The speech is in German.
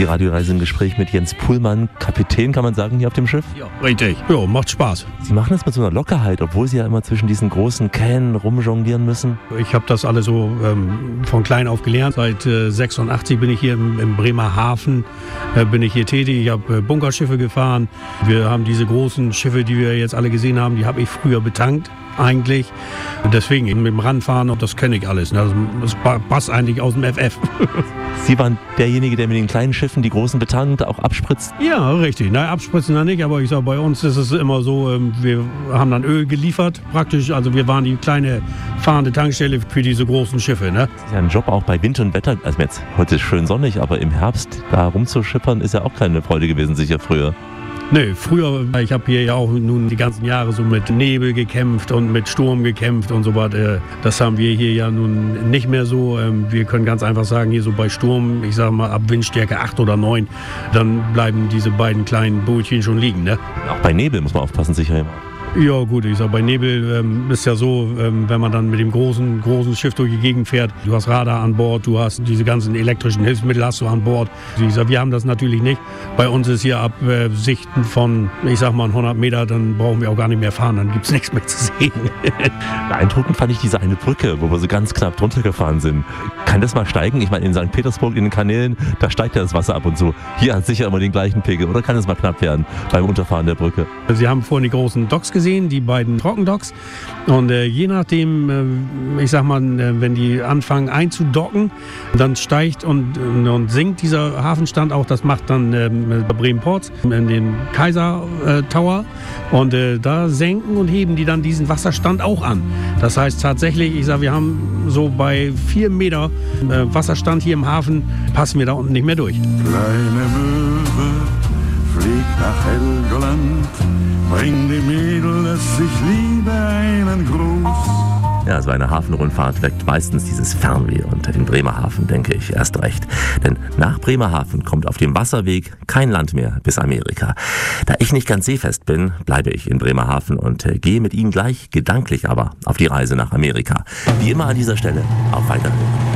die Radioreise im Gespräch mit Jens Pullmann, Kapitän, kann man sagen, hier auf dem Schiff. Ja, richtig. Ja, macht Spaß. Sie machen das mit so einer Lockerheit, obwohl Sie ja immer zwischen diesen großen Kähnen rumjonglieren müssen. Ich habe das alles so von klein auf gelernt. Seit 86 bin ich hier im Bremerhaven bin ich hier tätig. Ich habe Bunkerschiffe gefahren. Wir haben diese großen Schiffe, die wir jetzt alle gesehen haben, die habe ich früher betankt. Eigentlich. Deswegen mit dem Radfahren, und das kenne ich alles. Ne? Das passt eigentlich aus dem FF. Sie waren derjenige, der mit den kleinen Schiffen die großen betankt, auch abspritzt? Ja, richtig. Nein, abspritzen da nicht, aber ich sage, bei uns ist es immer so, wir haben dann Öl geliefert praktisch. Also wir waren die kleine fahrende Tankstelle für diese großen Schiffe. Ne? Das ist ja ein Job auch bei Wind und Wetter. Also jetzt, heute ist schön sonnig, aber im Herbst da rumzuschippern ist ja auch keine Freude gewesen, sicher früher. Nee, früher, ich habe hier ja auch nun die ganzen Jahre so mit Nebel gekämpft und mit Sturm gekämpft und so was. Das haben wir hier ja nun nicht mehr so. Wir können ganz einfach sagen, hier so bei Sturm, ich sage mal ab Windstärke 8 oder 9, dann bleiben diese beiden kleinen Bootchen schon liegen. Ne? Auch bei Nebel muss man aufpassen, sicher immer. Ja gut, ich sag, bei Nebel ist ja so, wenn man dann mit dem großen Schiff durch die Gegend fährt, du hast Radar an Bord, du hast diese ganzen elektrischen Hilfsmittel hast du an Bord. Ich sag, wir haben das natürlich nicht. Bei uns ist hier ab Sichten von, ich sag mal 100 Meter, dann brauchen wir auch gar nicht mehr fahren, dann gibt's nichts mehr zu sehen. Beeindruckend fand ich diese eine Brücke, wo wir so ganz knapp drunter gefahren sind. Kann das mal steigen? Ich meine, in St. Petersburg, in den Kanälen, da steigt ja das Wasser ab und zu. Hier hat es sicher immer den gleichen Pegel. Oder kann es mal knapp werden beim Unterfahren der Brücke? Sie haben vorhin die großen Docks gesehen, die beiden Trockendocks. Und je nachdem, ich sag mal, wenn die anfangen einzudocken, dann steigt und sinkt dieser Hafenstand auch. Das macht dann Bremen-Ports in den Kaiser Tower. Und da senken und heben die dann diesen Wasserstand auch an. Das heißt tatsächlich, ich sag, wir haben so bei 4 Meter Wasserstand hier im Hafen, passen wir da unten nicht mehr durch. Kleine Möwe fliegt nach Helgoland, bring dem Mädel, das ich liebe, einen Gruß. Ja, so eine Hafenrundfahrt weckt meistens dieses Fernweh und in Bremerhaven denke ich erst recht. Denn nach Bremerhaven kommt auf dem Wasserweg kein Land mehr bis Amerika. Da ich nicht ganz seefest bin, bleibe ich in Bremerhaven und gehe mit Ihnen gleich, gedanklich aber, auf die Reise nach Amerika. Wie immer an dieser Stelle, auf Wiedersehen.